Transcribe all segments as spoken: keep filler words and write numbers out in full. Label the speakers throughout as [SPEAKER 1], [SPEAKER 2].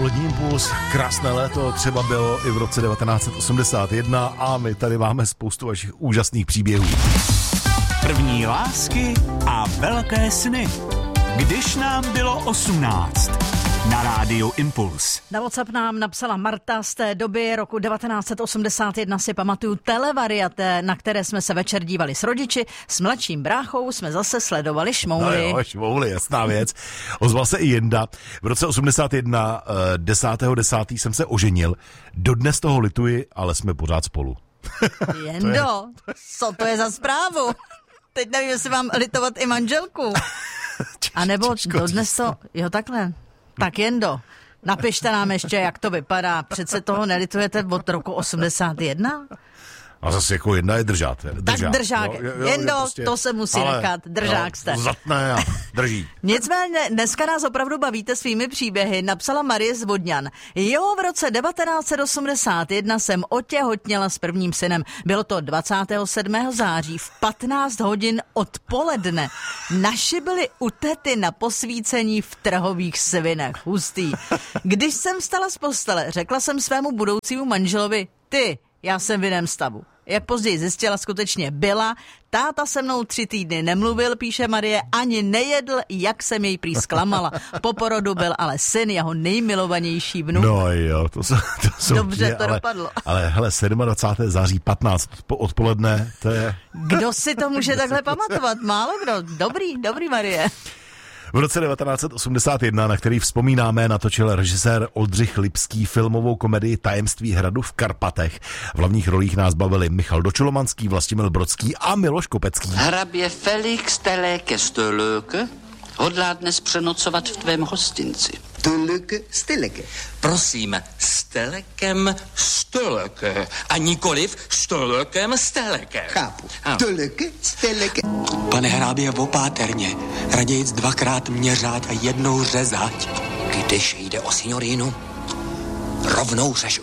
[SPEAKER 1] Polední impuls, krásné léto, třeba bylo i v roce devatenáct set osmdesát jedna a my tady máme spoustu vašich úžasných příběhů.
[SPEAKER 2] První lásky a velké sny. Když nám bylo osmnáct. Na rádiu Impuls.
[SPEAKER 3] Na WhatsApp nám napsala Marta: z té doby roku devatenáct set osmdesát jedna si pamatuju televariaté, na které jsme se večer dívali s rodiči. S mladším bráchou jsme zase sledovali Šmouly.
[SPEAKER 1] No jo, Šmouly, jasná věc. Ozval se i Jenda. V roce osmdesát jedna, desátého desátého jsem se oženil. Dodnes toho lituji, ale jsme pořád spolu.
[SPEAKER 3] Jendo, to je... co to je za zprávu? Teď nevím, jestli mám litovat i manželku. A nebo dodnes to, jo takhle. Tak Jendo, napište nám ještě, jak to vypadá. Přece toho nelitujete od roku osmdesát jedna?
[SPEAKER 1] A zase jako jedna je držát. držák.
[SPEAKER 3] Tak držák. Jo, jo, Jendo, prostě, to se musí nechat. Držák jste.
[SPEAKER 1] Jo, zatne a drží.
[SPEAKER 3] Nicméně, dneska nás opravdu bavíte svými příběhy. Napsala Marie z Vodňan. Jo, v roce devatenáct set osmdesát jedna jsem otěhotněla s prvním synem. Bylo to dvacátého sedmého září v patnáct hodin odpoledne. Naši byli u tety na posvícení v Trhových Svinech. Hustý. Když jsem vstala z postele, řekla jsem svému budoucímu manželovi: ty, já jsem v jiném stavu. Jak později zjistila, skutečně byla. Táta se mnou tři týdny nemluvil, píše Marie, ani nejedl, jak jsem jej prý zklamala. Po porodu byl ale syn, jeho nejmilovanější vnuk.
[SPEAKER 1] No jo, to, jsou, to jsou
[SPEAKER 3] dobře
[SPEAKER 1] mě,
[SPEAKER 3] to
[SPEAKER 1] ale,
[SPEAKER 3] dopadlo.
[SPEAKER 1] Ale hele, dvacátého sedmého září patnáct odpoledne, to je...
[SPEAKER 3] Kdo si to může takhle pamatovat? Málo kdo. Dobrý, dobrý, Marie.
[SPEAKER 1] V roce devatenáct set osmdesát jedna, na který vzpomínáme, natočil režisér Oldřich Lipský filmovou komedii Tajemství hradu v Karpatech. V hlavních rolích nás bavili Michal Dočulomanský, Vlastimil Brodský a Miloš Kopecký.
[SPEAKER 4] Hrabě Felix Teleke Stölöke hodlá dnes přenocovat v tvém hostinci.
[SPEAKER 5] Stölöke, Steleke.
[SPEAKER 4] Prosím, Stelekem Stölöke a nikoliv Stölökem Steleke.
[SPEAKER 5] Chápu. Stölöke, Steleke.
[SPEAKER 6] Pane hrábě, opáterně, raději dvakrát měřať a jednou řezať.
[SPEAKER 4] Když jde o signorínu, rovnou řežu.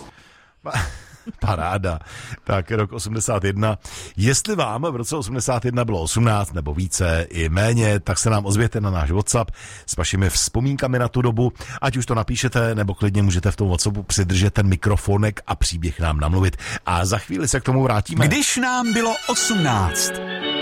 [SPEAKER 1] Paráda. Tak rok osmdesát jedna. Jestli vám v roce osmdesát jedna bylo osmnáct nebo více i méně, tak se nám ozvěte na náš WhatsApp s vašimi vzpomínkami na tu dobu. Ať už to napíšete, nebo klidně můžete v tom WhatsAppu přidržet ten mikrofonek a příběh nám namluvit. A za chvíli se k tomu vrátíme.
[SPEAKER 2] Když nám bylo osmnáct.